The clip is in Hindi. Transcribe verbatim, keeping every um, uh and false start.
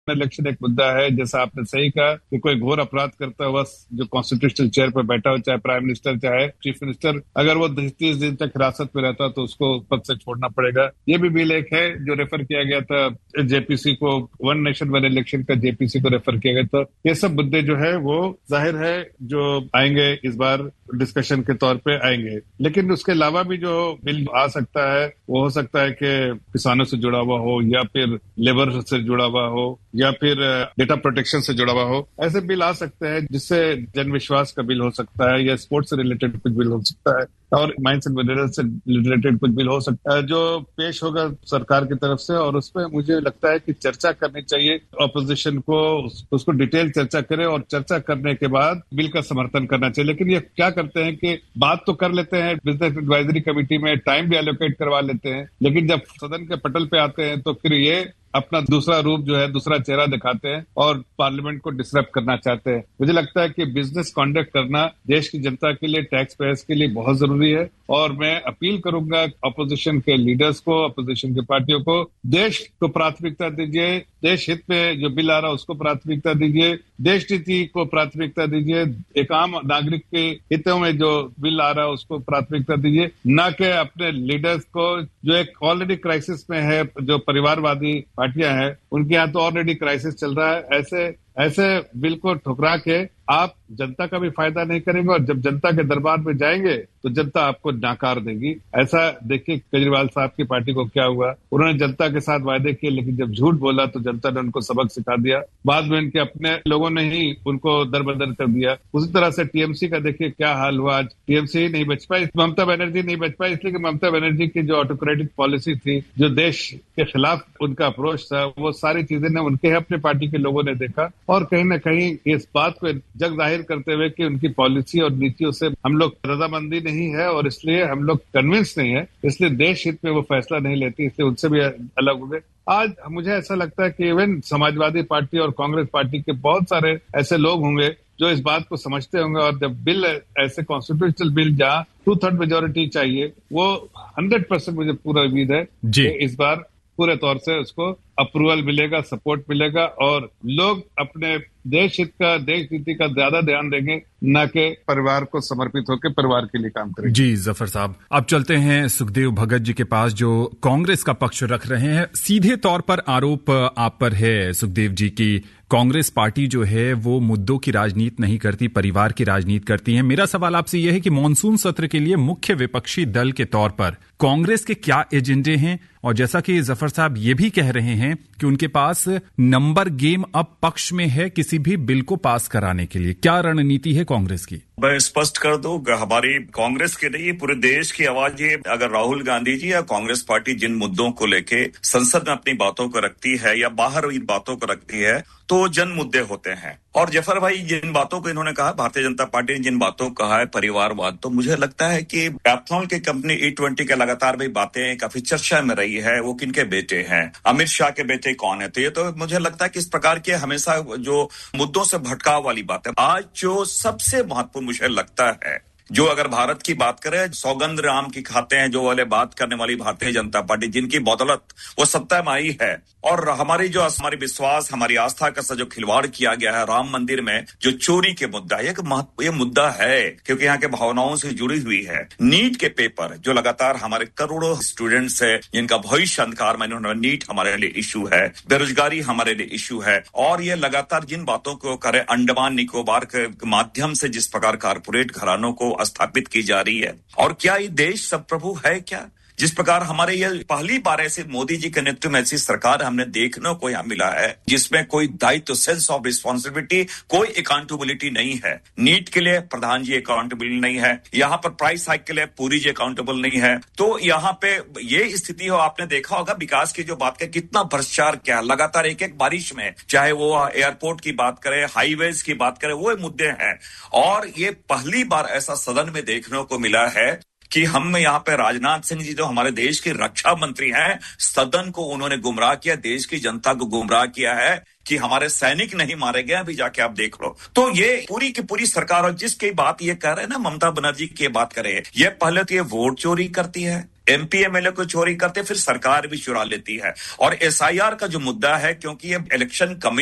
इलेक्शन एक मुद्दा है, जैसा आपने सही कहा कि कोई घोर अपराध करता हुआ जो कॉन्स्टिट्यूशनल चेयर पर बैठा हो, चाहे प्राइम मिनिस्टर चाहे चीफ मिनिस्टर, अगर वो तीस दिन तक हिरासत में रहता तो उसको पद से छोड़ना पड़ेगा। ये भी बिल एक है जो रेफर किया गया था जेपीसी को, वन नेशन वन इलेक्शन का जेपीसी को रेफर किया गया था। ये सब मुद्दे जो है वो जाहिर है जो आएंगे इस बार डिस्कशन के तौर पे आएंगे, लेकिन उसके अलावा भी जो बिल आ सकता है वो हो सकता है कि किसानों से जुड़ा हुआ हो, या फिर लेबर से जुड़ा हुआ हो, या फिर डेटा प्रोटेक्शन से जुड़ा हुआ हो। ऐसे बिल आ सकते हैं जिससे जन विश्वास का बिल हो सकता है, या स्पोर्ट्स से रिलेटेड कुछ बिल हो सकता है, और माइंस एंड मिनरल्स से रिलेटेड कुछ बिल हो सकता है जो पेश होगा सरकार की तरफ से। और उसमें मुझे लगता है कि चर्चा करनी चाहिए, ऑपोजिशन को उसको डिटेल चर्चा करे और चर्चा करने के बाद बिल का समर्थन करना चाहिए। लेकिन ये क्या करते हैं कि बात तो कर लेते हैं, बिजनेस एडवाइजरी कमेटी में टाइम भी एलोकेट करवा लेते हैं, लेकिन जब सदन के पटल पे आते हैं तो फिर ये अपना दूसरा रूप जो है, दूसरा चेहरा दिखाते हैं और पार्लियामेंट को डिसरप्ट करना चाहते हैं। मुझे लगता है कि बिजनेस कंडक्ट करना देश की जनता के लिए, टैक्स पेयर्स के लिए बहुत जरूरी है। और मैं अपील करूंगा अपोजिशन के लीडर्स को, अपोजिशन की पार्टियों को, देश को प्राथमिकता दीजिए, देश हित में जो बिल आ रहा है उसको प्राथमिकता दीजिए, देश नीति को प्राथमिकता दीजिए, एक आम नागरिक के हितों में जो बिल आ रहा है उसको प्राथमिकता दीजिए, न कि अपने लीडर्स को जो एक ऑलरेडी क्राइसिस में है, जो परिवारवादी पार्टियां हैं उनके यहाँ तो ऑलरेडी क्राइसिस चल रहा है। ऐसे ऐसे बिल को ठुकरा के आप जनता का भी फायदा नहीं करेंगे, और जब जनता के दरबार में जाएंगे तो जनता आपको नाकार देगी। ऐसा देखिए केजरीवाल साहब की पार्टी को क्या हुआ, उन्होंने जनता के साथ वायदे किए, लेकिन जब झूठ बोला तो जनता ने उनको सबक सिखा दिया। बाद में इनके अपने लोगों ने ही उनको दरबदर कर दिया। उसी तरह से टीएमसी का देखिए क्या हाल हुआ, आज टीएमसी ही नहीं बच पाई, ममता बनर्जी नहीं बच पाई, इसलिए कि ममता बनर्जी की जो ऑटोक्रेटिक पॉलिसी थी, जो देश के खिलाफ उनका अप्रोच था, वो सारी चीजें ने उनके अपने पार्टी के लोगों ने देखा, और कहीं ना कहीं इस बात को जग जाहिर करते हुए कि उनकी पॉलिसी और नीतियों से हम लोग रजामंदी नहीं है और इसलिए हम लोग कन्विंस नहीं है, इसलिए देश हित में वो फैसला नहीं लेती, इसलिए उनसे भी अलग हो गए। आज मुझे ऐसा लगता है कि इवन समाजवादी पार्टी और कांग्रेस पार्टी के बहुत सारे ऐसे लोग होंगे जो इस बात को समझते होंगे, और जब बिल ऐसे कॉन्स्टिट्यूशनल बिल जहाँ टू थर्ड मेजोरिटी चाहिए, वो हंड्रेड परसेंट मुझे पूरा उम्मीद है कि इस बार पूरे तौर से उसको अप्रूवल मिलेगा, सपोर्ट मिलेगा, और लोग अपने देश हित का, देश नीति का ज्यादा ध्यान देंगे, न कि परिवार को समर्पित होकर परिवार के लिए काम करेंगे। जी जफर साहब, अब चलते हैं सुखदेव भगत जी के पास जो कांग्रेस का पक्ष रख रहे हैं। सीधे तौर पर आरोप आप पर है सुखदेव जी की कांग्रेस पार्टी जो है वो मुद्दों की राजनीति नहीं करती, परिवार की राजनीति करती है। मेरा सवाल आपसे यह है कि मॉनसून सत्र के लिए मुख्य विपक्षी दल के तौर पर कांग्रेस के क्या एजेंडे हैं, और जैसा कि जफर साहब ये भी कह रहे हैं कि उनके पास नंबर गेम अब पक्ष में है किसी भी बिल को पास कराने के लिए, क्या रणनीति है कांग्रेस की? मैं स्पष्ट कर दूं, हमारी कांग्रेस के नहीं पूरे देश की आवाज ये, अगर राहुल गांधी जी या कांग्रेस पार्टी जिन मुद्दों को लेके संसद में अपनी बातों को रखती है या बाहर इन बातों को रखती है तो जन मुद्दे होते हैं। और जफर भाई जिन बातों को इन्होंने कहा, भारतीय जनता पार्टी ने जिन बातों को कहा है, परिवारवाद, तो मुझे लगता है कि एथनॉल की कंपनी ई ट्वेंटी के लगातार भी बातें काफी चर्चा में रही है, वो किनके बेटे हैं, अमित शाह के बेटे कौन है, तो ये तो मुझे लगता है कि इस प्रकार के हमेशा जो मुद्दों से भटकाव वाली बात है। आज जो सबसे महत्वपूर्ण मुझे लगता है, जो अगर भारत की बात करें, सौगंध राम की खाते हैं जो वाले बात करने वाली भारतीय जनता पार्टी, जिनकी बदौलत वो सत्ता में आई है, और हमारी जो हमारी विश्वास, हमारी आस्था का जो खिलवाड़ किया गया है राम मंदिर में, जो चोरी के मुद्दा है, ये मुद्दा है क्योंकि यहाँ के भावनाओं से जुड़ी हुई है। नीट के पेपर जो लगातार हमारे करोड़ों स्टूडेंट्स है जिनका भविष्य अंधकार में, नीट हमारे लिए इशू है, बेरोजगारी हमारे लिए इशू है, और ये लगातार जिन बातों को करे, अंडमान निकोबार के माध्यम से जिस प्रकार कारपोरेट घरानों को स्थापित की जा रही है, और क्या ये देश सब प्रभु है क्या? जिस प्रकार हमारे ये पहली बार ऐसे मोदी जी के नेतृत्व में ऐसी सरकार हमने देखने को यहाँ मिला है जिसमें कोई दायित्व, सेंस ऑफ रिस्पॉन्सिबिलिटी, कोई अकाउंटेबिलिटी नहीं है। नीट के लिए प्रधान जी अकाउंटेबल नहीं है, यहाँ पर प्राइस हाइक के लिए पूरी जी अकाउंटेबल नहीं है। तो यहाँ पे ये स्थिति हो, आपने देखा होगा विकास की जो बात करें, कितना भ्रष्टाचार, क्या लगातार एक एक बारिश में, चाहे वो एयरपोर्ट की बात करें, हाईवेज की बात करें, वो मुद्दे हैं। और ये पहली बार ऐसा सदन में देखने को मिला है कि हम यहाँ पे राजनाथ सिंह जी जो हमारे देश के रक्षा मंत्री हैं, सदन को उन्होंने गुमराह किया, देश की जनता को गुमराह किया है कि हमारे सैनिक नहीं मारे गए, अभी जाके आप देख लो। तो ये पूरी की पूरी सरकार, और जिसकी बात ये कह रहे हैं ना, ममता बनर्जी की बात करे, ये पहले तो ये वोट चोरी करती है, एमपी एमएलए को चोरी करते, फिर सरकार भी चुरा लेती है। और एसआईआर का जो मुद्दा है, क्योंकि ये इलेक्शन कमीशन